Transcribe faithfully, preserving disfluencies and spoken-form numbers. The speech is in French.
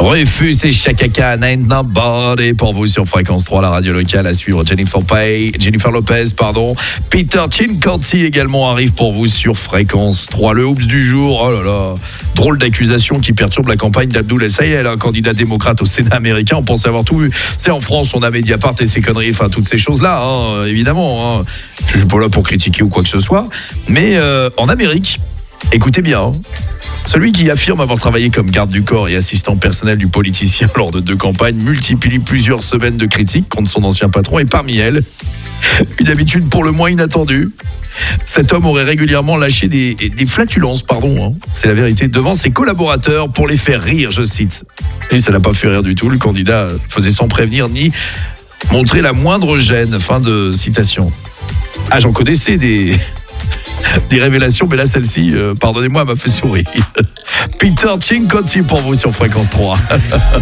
Rufus et Chaka Khan, Ain't Nobody pour vous sur Fréquence trois, la radio locale. À suivre Jennifer Pay, Jennifer Lopez, pardon. Peter Chincanti également arrive pour vous sur Fréquence trois. Le Oops du jour, oh là là, drôle d'accusation qui perturbe la campagne d'Abdoul El-Sayed, un candidat démocrate au Sénat américain. On pensait avoir tout vu. C'est en France, on a Mediapart et ses conneries, enfin toutes ces choses-là, hein, évidemment. Hein. Je suis pas là pour critiquer ou quoi que ce soit, mais euh, en Amérique, écoutez bien. Hein. Celui qui affirme avoir travaillé comme garde du corps et assistant personnel du politicien lors de deux campagnes multiplie plusieurs semaines de critiques contre son ancien patron, et parmi elles, une habitude pour le moins inattendue. Cet homme aurait régulièrement lâché des, des flatulences, pardon, hein, c'est la vérité, devant ses collaborateurs pour les faire rire, je cite. Et ça n'a pas fait rire du tout, le candidat faisait sans prévenir ni montrer la moindre gêne, fin de citation. Ah, j'en connaissais des... des révélations, mais là, celle-ci, euh, pardonnez-moi, m'a fait sourire. Peter Chincanti pour vous sur Fréquence trois.